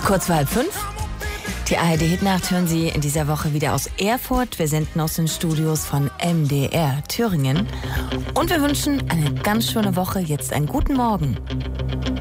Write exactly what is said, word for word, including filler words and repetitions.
Kurz vor halb fünf. Die A R D-Hitnacht hören Sie in dieser Woche wieder aus Erfurt. Wir senden aus den Studios von M D R Thüringen. Und wir wünschen eine ganz schöne Woche. Jetzt einen guten Morgen.